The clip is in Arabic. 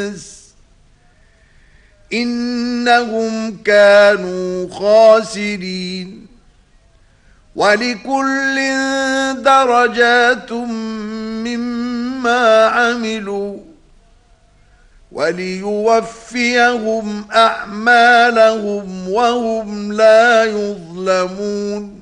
إنهم كانوا خاسرين ولكل درجات مما عملوا وليوفيهم أعمالهم وهم لا يظلمون